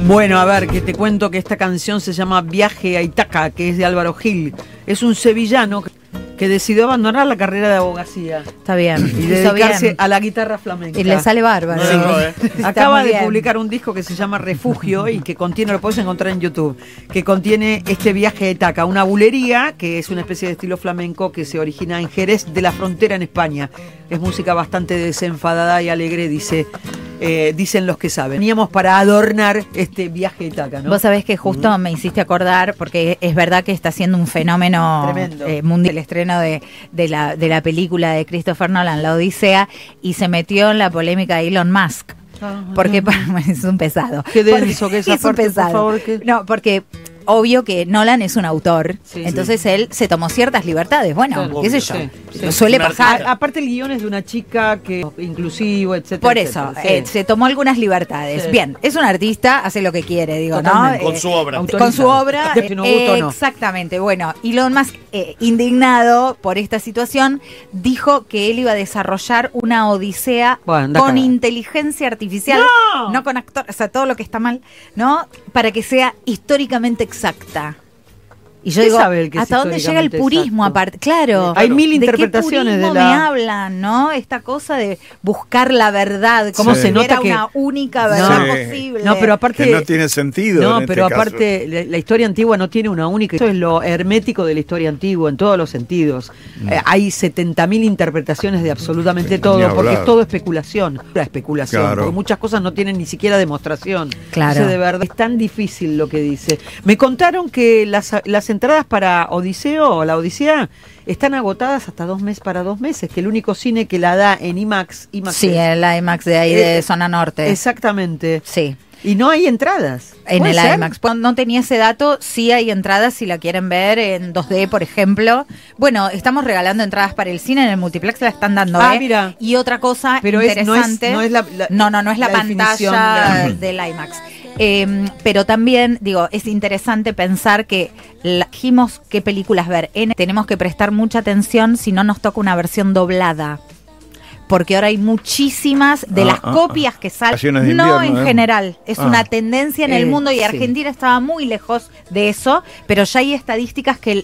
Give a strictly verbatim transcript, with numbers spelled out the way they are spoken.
Bueno, a ver, que te cuento que esta canción se llama Viaje a Ítaca, que es de Álvaro Gil. Es un sevillano que decidió abandonar la carrera de abogacía. Está bien. Y dedicarse bien a la guitarra flamenca. Y le sale bárbaro. Sí. No, eh. Acaba de bien. publicar un disco que se llama Refugio y que contiene, lo puedes encontrar en YouTube, que contiene este viaje a Ítaca, una bulería que es una especie de estilo flamenco que se origina en Jerez de la Frontera en España. Es música bastante desenfadada y alegre, dice. Eh, dicen los que saben. Veníamos para adornar este viaje a Ítaca, ¿no? Vos sabés que justo uh-huh. me hiciste acordar, porque es verdad que está siendo un fenómeno eh, mundial el estreno de, de, la, de la película de Christopher Nolan, La Odisea, y se metió en la polémica de Elon Musk. Uh-huh. Porque es un pesado. Qué denso que esa es parte, un pesado. Por favor, que... No, porque... Obvio que Nolan es un autor, sí, entonces sí. él se tomó ciertas libertades. Bueno, sí, qué sé yo, sí, sí. suele pasar. A, aparte el guión es de una chica que inclusivo, etcétera. Por eso, etcétera, eh, sí. se tomó algunas libertades. Sí. Bien, es un artista, hace lo que quiere, digo, Totalmente. ¿no? Con eh, su obra. Autoriza. Con su obra. Eh, no gustó, no. Exactamente. Bueno, Elon Musk, eh, indignado por esta situación, dijo que él iba a desarrollar una odisea bueno, con inteligencia artificial, no, no con actores, o sea, todo lo que está mal, ¿no? Para que sea históricamente exacta. Y yo digo, ¿hasta dónde llega el purismo aparte? Claro, hay mil interpretaciones ¿de qué purismo de la... me hablan, ¿no? Esta cosa de buscar la verdad, como sí. se se nota que una única verdad no. posible. No, pero aparte que no tiene sentido. No, en pero este aparte caso. La, la historia antigua no tiene una única. Eso es lo hermético de la historia antigua en todos los sentidos. Mm. Eh, hay setenta mil interpretaciones de absolutamente todo, porque es todo especulación. La especulación, claro. porque muchas cosas no tienen ni siquiera demostración. Claro. Entonces, de verdad, es tan difícil lo que dice. Me contaron que las, las entradas para Odiseo o la Odisea están agotadas hasta dos meses para dos meses, que el único cine que la da en IMAX, IMAX sí, es, el IMAX de ahí de eh, zona norte. Exactamente. Sí. Y no hay entradas. En el ser? IMAX. No tenía ese dato, sí hay entradas si la quieren ver en dos D, por ejemplo. Bueno, estamos regalando entradas para el cine, en el multiplex la están dando. Ah, ¿eh? mira. Y otra cosa pero interesante. Es, no, es, no es la, la, no, no, no es la, la pantalla del IMAX. Eh, pero también, digo, es interesante pensar que elegimos qué películas ver. En, tenemos que prestar mucha atención si no nos toca una versión doblada. Porque ahora hay muchísimas de ah, las ah, copias que salen, no invierno, en eh. general, es ah. una tendencia en eh, el mundo y Argentina sí. estaba muy lejos de eso, pero ya hay estadísticas que